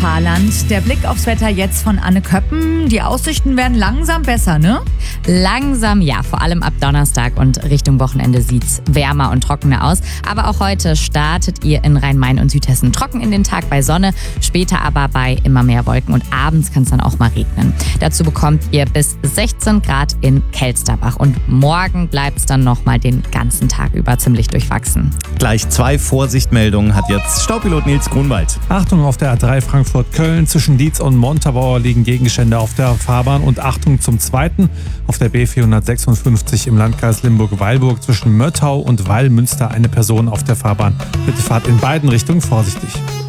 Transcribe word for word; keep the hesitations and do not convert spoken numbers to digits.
Fahrland. Der Blick aufs Wetter jetzt von Anne Köppen. Die Aussichten werden langsam besser, ne? Langsam ja, vor allem ab Donnerstag und Richtung Wochenende sieht's wärmer und trockener aus. Aber auch heute startet ihr in Rhein-Main und Südhessen trocken in den Tag bei Sonne, später aber bei immer mehr Wolken und abends kann es dann auch mal regnen. Dazu bekommt ihr bis sechzehn Grad in Kelsterbach und morgen bleibt's dann nochmal den ganzen Tag über ziemlich durchwachsen. Gleich zwei Vorsichtmeldungen hat jetzt Staupilot Nils Grunwald. Achtung auf der A drei Frankfurt-Köln, zwischen Dietz und Montabaur liegen Gegenstände auf der Fahrbahn und Achtung zum zweiten auf der B vierhundertsechsundfünfzig im Landkreis Limburg-Weilburg zwischen Möttau und Wallmünster eine Person auf der Fahrbahn. Bitte fahrt in beiden Richtungen vorsichtig.